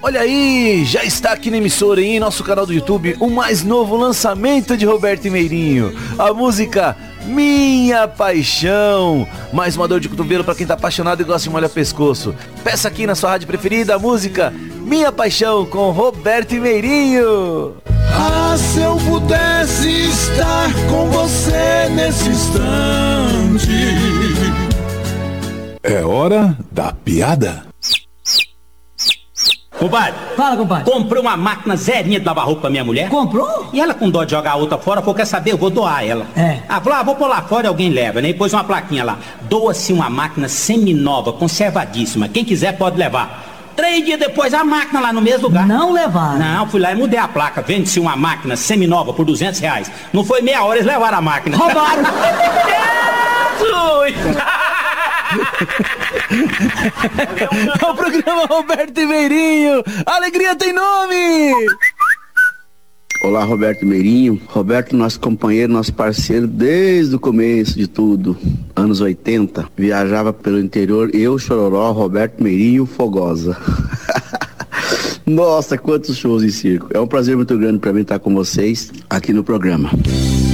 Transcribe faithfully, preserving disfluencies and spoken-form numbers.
Olha aí, já está aqui na emissora e em nosso canal do YouTube o mais novo lançamento de Roberto Meirinho, a música Minha Paixão. Mais uma dor de cotovelo para quem tá apaixonado e gosta de molhar pescoço. Peça aqui na sua rádio preferida a música Minha Paixão com Roberto Meirinho. Ah, se eu pudesse estar com você nesse instante. É hora da piada. Compadre, fala, compadre. Comprei uma máquina zerinha de lavar roupa pra minha mulher. Comprou? E ela com dó de jogar a outra fora, falou, quer saber, eu vou doar ela. É. Ah, falou, ah, vou pôr lá fora e alguém leva, né? E pôs uma plaquinha lá. Doa-se uma máquina seminova, conservadíssima. Quem quiser pode levar. Três dias depois, a máquina lá no mesmo lugar. Não levaram? Não, fui lá e mudei a placa. Vende-se uma máquina seminova por duzentos reais. Não foi meia hora, eles levaram a máquina. Roubaram. É o programa Roberto Meirinho. Alegria tem nome. Olá, Roberto Meirinho. Roberto, nosso companheiro, nosso parceiro desde o começo de tudo, anos oitenta. Viajava pelo interior, eu, Chororó, Roberto Meirinho, Fogosa. Nossa, quantos shows em circo. É um prazer muito grande para mim estar com vocês aqui no programa.